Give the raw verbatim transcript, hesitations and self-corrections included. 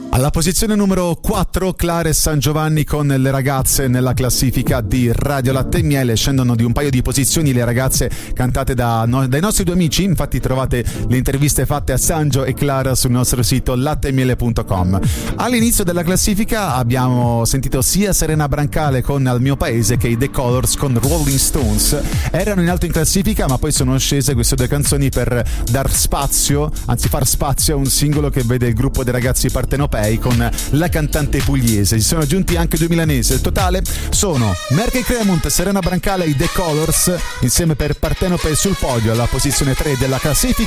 Alla posizione numero quattro, Clara e San Giovanni con Le ragazze nella classifica di Radio Latte e Miele. Scendono di un paio di posizioni le ragazze cantate da no, dai nostri due amici. Infatti trovate le interviste fatte a Sangio e Clara sul nostro sito lattemiele punto com. All'inizio della classifica abbiamo sentito sia Serena Brancale con Al mio paese che i The Colors con Rolling Stones. Erano in alto in classifica, ma poi sono scese queste due canzoni per dar spazio, anzi far spazio a un singolo che vede il gruppo dei ragazzi partenopei con la cantante pugliese. Ci sono aggiunti anche due milanesi. Il totale sono Merkel Cremont, Serena Brancale e i The Colors insieme per Partenope sul podio alla posizione tre della classifica.